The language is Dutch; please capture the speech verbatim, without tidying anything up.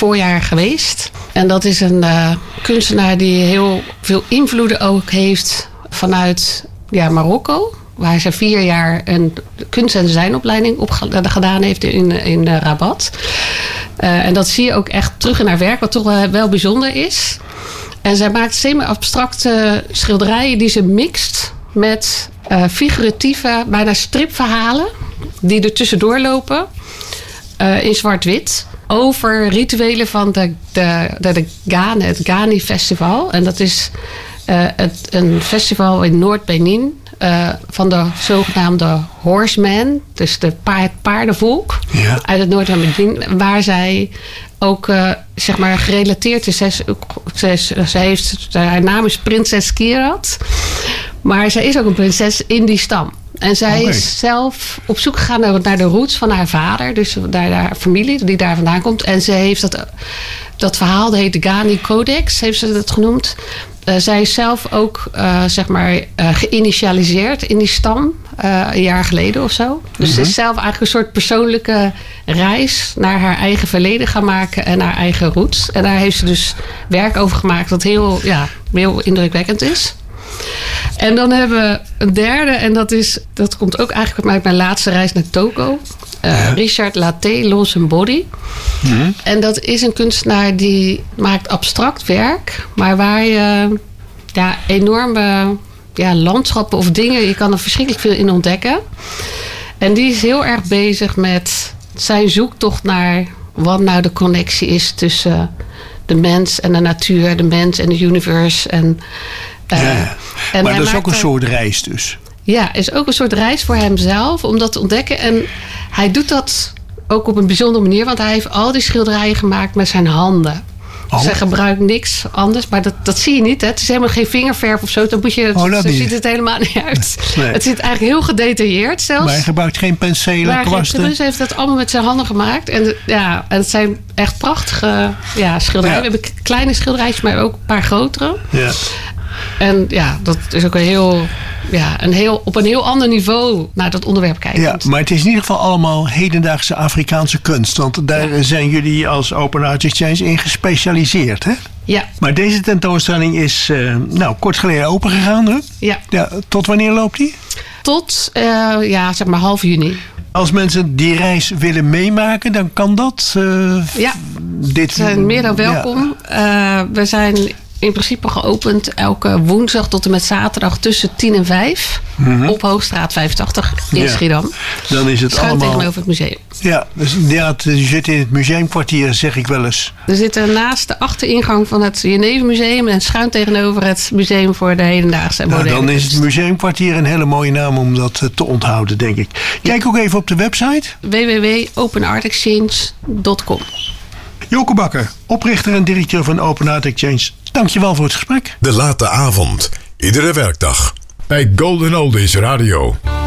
voorjaar geweest. En dat is een uh, kunstenaar die heel veel invloeden ook heeft vanuit ja, Marokko. Waar ze vier jaar een kunst- en designopleiding op gedaan heeft in, in uh, Rabat. Uh, en dat zie je ook echt terug in haar werk, wat toch wel, wel bijzonder is. En zij maakt semi-abstracte schilderijen die ze mixt met uh, figuratieve, bijna stripverhalen. Die er tussendoor lopen uh, in zwart-wit. Over rituelen van de, de, de, de Ghana, het Ghani Festival. En dat is uh, het, een festival in Noord-Benin. Uh, van de zogenaamde horsemen, dus de paard, paardenvolk ja. uit het noord van Benin, waar zij ook uh, zeg maar gerelateerd is. Zij, zij, zij heeft, haar naam is Prinses Kirat, maar zij is ook een prinses in die stam. En zij okay. is zelf op zoek gegaan naar, naar de roots van haar vader, dus naar haar familie die daar vandaan komt. En ze heeft dat, dat verhaal, dat heet de Ghani Codex, heeft ze dat genoemd. Uh, zij is zelf ook uh, zeg maar, uh, geïnitialiseerd in die stam. Uh, een jaar geleden of zo. Dus mm-hmm. ze is zelf eigenlijk een soort persoonlijke reis naar haar eigen verleden gaan maken en haar eigen roots. En daar heeft ze dus werk over gemaakt dat heel, ja, heel indrukwekkend is. En dan hebben we een derde, en dat, is, dat komt ook eigenlijk uit mijn laatste reis naar Togo. Uh, ja. Richard Laté, Lost Body. Mm-hmm. En dat is een kunstenaar die maakt abstract werk, maar waar je ja, enorme ja, landschappen of dingen, je kan er verschrikkelijk veel in ontdekken. En die is heel erg bezig met zijn zoektocht naar wat nou de connectie is tussen de mens en de natuur, de mens en de universe. En, uh, ja, en maar dat is ook een er, soort reis dus. Ja, is ook een soort reis voor hemzelf om dat te ontdekken. En hij doet dat ook op een bijzondere manier, want hij heeft al die schilderijen gemaakt met zijn handen. Oh. Dus hij gebruikt niks anders, maar dat, dat zie je niet. Hè? Het is helemaal geen vingerverf of zo. Dan moet je, oh, zo ziet het helemaal niet uit. Nee. Het zit eigenlijk heel gedetailleerd zelfs. Maar hij gebruikt geen penselen, kwasten. Dus hij heeft dat allemaal met zijn handen gemaakt. En, ja, en het zijn echt prachtige ja, schilderijen. Ja. We hebben kleine schilderijtjes, maar ook een paar grotere. Ja. En ja, dat is ook een heel, ja, een heel, op een heel ander niveau naar dat onderwerp kijken. Ja, maar het is in ieder geval allemaal hedendaagse Afrikaanse kunst. Want daar ja. zijn jullie als Open Art Exchange in gespecialiseerd, hè? Ja. Maar deze tentoonstelling is uh, nou, kort geleden opengegaan, hè? Ja. Ja. Tot wanneer loopt die? Tot, uh, ja, zeg maar half juni. Als mensen die reis willen meemaken, dan kan dat? Uh, ja, dit, ze zijn meer dan welkom. Ja. Uh, we zijn in principe geopend elke woensdag tot en met zaterdag tussen tien en vijf. Mm-hmm. Op Hoogstraat vijfentachtig in ja. Schiedam. Dan is het Schuin allemaal tegenover het museum. Ja, dus ja, je zit in het museumkwartier, zeg ik wel eens. We zitten naast de achteringang van het Jenevermuseum en schuin tegenover het Museum voor de Hedendaagse en nou, Moderne Dan is het museumkwartier een hele mooie naam om dat te onthouden, denk ik. Kijk ook even op de website. w w w punt open art exchange punt com. Joke Bakker, oprichter en directeur van Open Art Exchange. Dankjewel voor het gesprek. De late avond, iedere werkdag, bij Golden Oldies Radio.